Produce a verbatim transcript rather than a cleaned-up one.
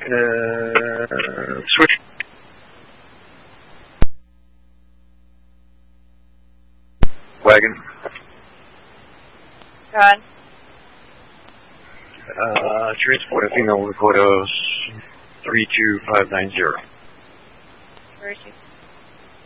Uh, switch. Wagon. Go on. Uh, transport a female with Dakota three two five nine zero. Where is she?